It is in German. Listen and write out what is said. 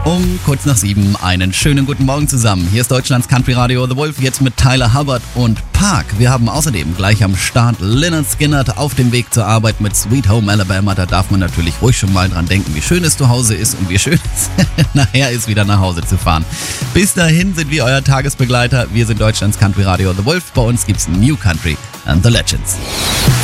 Um kurz nach 7 einen schönen guten Morgen zusammen. Hier ist Deutschlands Country Radio The Wolf, jetzt mit Tyler Hubbard und Park. Wir haben außerdem gleich am Start Lynyrd Skynyrd auf dem Weg zur Arbeit mit Sweet Home Alabama. Da darf man natürlich ruhig schon mal dran denken, wie schön es zu Hause ist und wie schön es nachher ist, wieder nach Hause zu fahren. Bis dahin sind wir euer Tagesbegleiter. Wir sind Deutschlands Country Radio The Wolf. Bei uns gibt's New Country and the Legends.